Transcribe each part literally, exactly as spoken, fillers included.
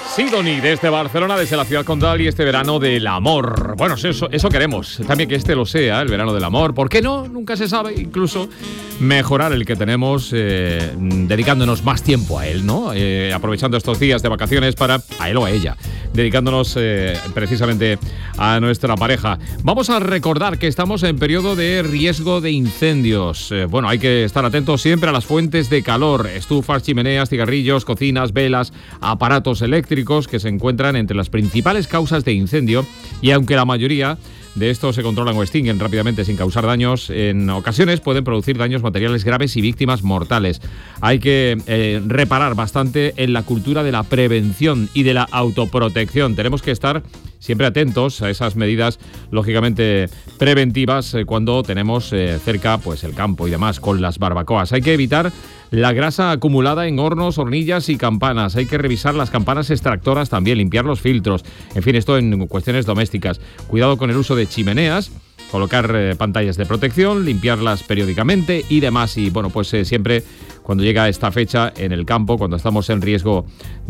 Sidoni desde Barcelona, desde la ciudad condal, y este verano del amor. Bueno, eso, eso queremos. También que este lo sea, el verano del amor. ¿Por qué no? Nunca se sabe. Incluso mejorar el que tenemos, eh, dedicándonos más tiempo a él, ¿no? Eh, aprovechando estos días de vacaciones para, a él o a ella, dedicándonos eh, precisamente a nuestra pareja. Vamos a recordar que estamos en periodo de riesgo de incendios. Eh, bueno, hay que estar atentos siempre a las fuentes de calor: estufas, chimeneas, cigarrillos, cocinas, velas, aparatos eléctricos, que se encuentran entre las principales causas de incendio, y aunque la mayoría de estos se controlan o extinguen rápidamente sin causar daños, en ocasiones pueden producir daños materiales graves y víctimas mortales. Hay que eh, reparar bastante en la cultura de la prevención y de la autoprotección. Tenemos que estar siempre atentos a esas medidas, lógicamente preventivas, eh, cuando tenemos eh, cerca pues el campo y demás, con las barbacoas. Hay que evitar la grasa acumulada en hornos, hornillas y campanas. Hay que revisar las campanas extractoras también, limpiar los filtros. En fin, esto en cuestiones domésticas. Cuidado con el uso de chimeneas, colocar eh, pantallas de protección, limpiarlas periódicamente y demás. Y bueno, pues eh, siempre cuando llega esta fecha en el campo, cuando estamos en riesgo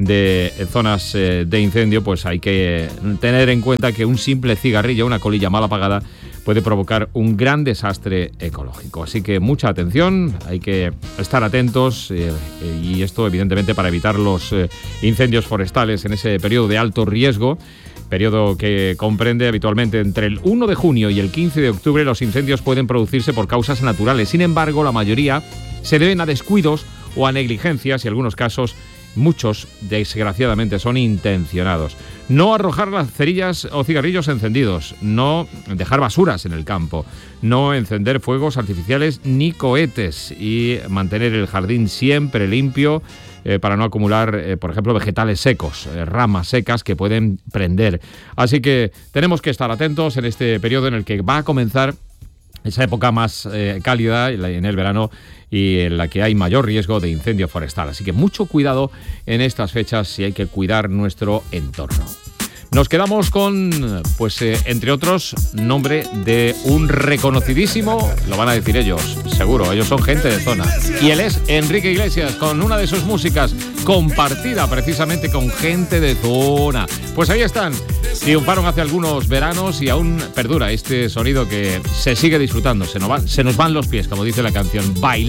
de eh, zonas eh, de incendio, pues hay que tener en cuenta que un simple cigarrillo, una colilla mal apagada, puede provocar un gran desastre ecológico. Así que mucha atención, hay que estar atentos eh, y esto evidentemente para evitar los eh, incendios forestales en ese periodo de alto riesgo, periodo que comprende habitualmente entre el uno de junio y el quince de octubre. Los incendios pueden producirse por causas naturales. Sin embargo, la mayoría se deben a descuidos o a negligencias, y en algunos casos, muchos, desgraciadamente, son intencionados. No arrojar las cerillas o cigarrillos encendidos, no dejar basuras en el campo, no encender fuegos artificiales ni cohetes, y mantener el jardín siempre limpio eh, para no acumular, eh, por ejemplo, vegetales secos, eh, ramas secas que pueden prender. Así que tenemos que estar atentos en este periodo en el que va a comenzar esa época más eh, cálida en el verano y en la que hay mayor riesgo de incendio forestal. Así que mucho cuidado en estas fechas si hay que cuidar nuestro entorno. Nos quedamos con, pues, eh, entre otros, nombre de un reconocidísimo, lo van a decir ellos, seguro, ellos son gente de zona. Y él es Enrique Iglesias, con una de sus músicas compartida precisamente con gente de zona. Pues ahí están, triunfaron hace algunos veranos y aún perdura este sonido que se sigue disfrutando. Se nos van, se nos van los pies, como dice la canción. Baila.